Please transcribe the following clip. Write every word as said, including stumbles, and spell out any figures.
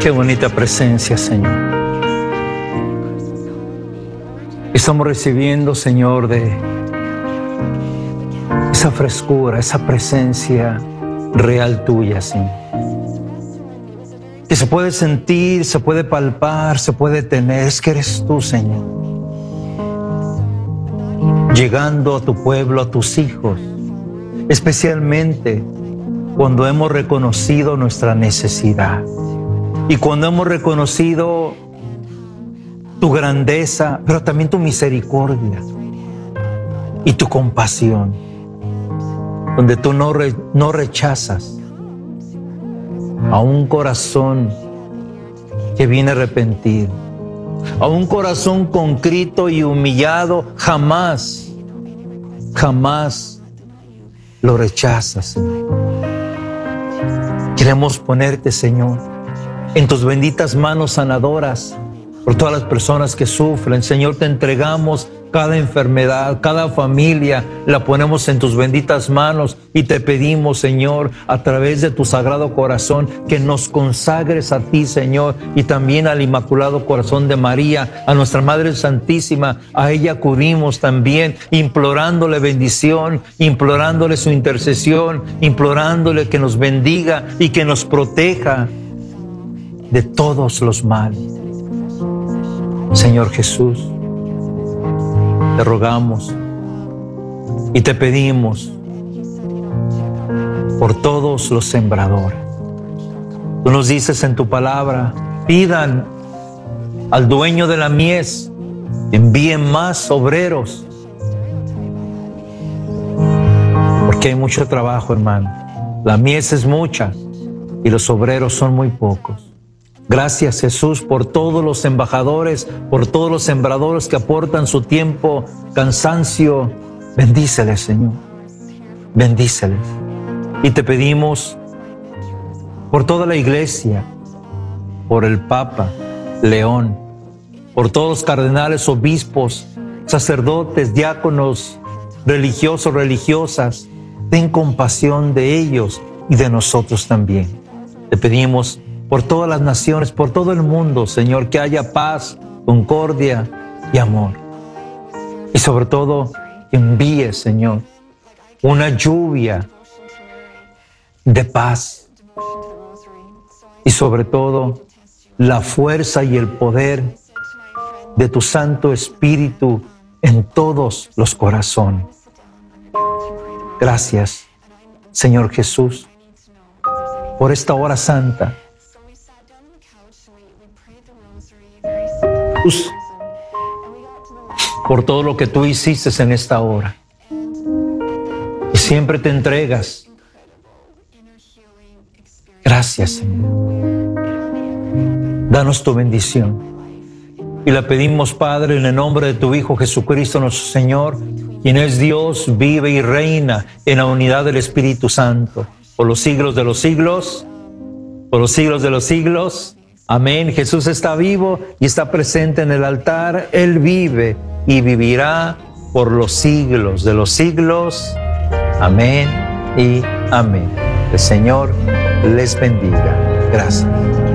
Qué bonita presencia, Señor. Estamos recibiendo, Señor, de esa frescura, esa presencia real tuya, Señor. Que se puede sentir, se puede palpar, se puede tener. Es que eres tú, Señor. Llegando a tu pueblo, a tus hijos, especialmente cuando hemos reconocido nuestra necesidad y cuando hemos reconocido tu grandeza, pero también tu misericordia y tu compasión, donde tú no, re, no rechazas a un corazón que viene arrepentido, a un corazón contrito y humillado. Jamás, jamás lo rechazas, Señor. Queremos ponerte, Señor, en tus benditas manos sanadoras por todas las personas que sufren. Señor, te entregamos cada enfermedad, cada familia, la ponemos en tus benditas manos y te pedimos, Señor, a través de tu sagrado corazón, que nos consagres a ti, Señor, y también al Inmaculado Corazón de María, a nuestra Madre Santísima. A ella acudimos también, implorándole bendición, implorándole su intercesión, implorándole que nos bendiga y que nos proteja de todos los males. Señor Jesús, te rogamos y te pedimos por todos los sembradores. Tú nos dices en tu palabra: pidan al dueño de la mies, envíen más obreros, porque hay mucho trabajo, hermano. La mies es mucha y los obreros son muy pocos. Gracias, Jesús, por todos los embajadores, por todos los sembradores que aportan su tiempo, cansancio. Bendíceles, Señor. Bendíceles. Y te pedimos por toda la iglesia, por el Papa León, por todos los cardenales, obispos, sacerdotes, diáconos, religiosos, religiosas. Ten compasión de ellos y de nosotros también. Te pedimos por todas las naciones, por todo el mundo, Señor, que haya paz, concordia y amor. Y sobre todo, que envíes, Señor, una lluvia de paz. Y sobre todo, la fuerza y el poder de tu Santo Espíritu en todos los corazones. Gracias, Señor Jesús, por esta hora santa. Por todo lo que tú hiciste en esta hora. Y siempre te entregas. Gracias, Señor. Danos tu bendición. Y la pedimos, Padre, en el nombre de tu Hijo Jesucristo, nuestro Señor, quien es Dios, vive y reina en la unidad del Espíritu Santo, por los siglos de los siglos, por los siglos de los siglos. Amén. Jesús está vivo y está presente en el altar. Él vive y vivirá por los siglos de los siglos. Amén y amén. El Señor les bendiga. Gracias.